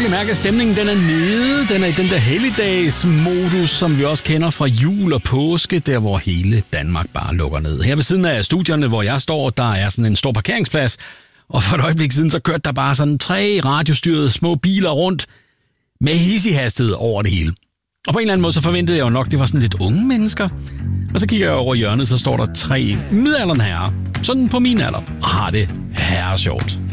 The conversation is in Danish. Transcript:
virkelig mærke, at stemningen den er nede. Den er i den der helligdagsmodus, som vi også kender fra jul og påske, der hvor hele Danmark bare lukker ned. Her ved siden af studierne, hvor jeg står, der er sådan en stor parkeringsplads. Og for et øjeblik siden, så kørte der bare sådan 3 radiostyrede små biler rundt med hissig hastighed over det hele. Og på en eller anden måde, så forventede jeg jo nok, det var sådan lidt unge mennesker. Og så kigger jeg over hjørnet, så står der 3 midaldrende herrer, sådan på min alder, og har det herresjovt.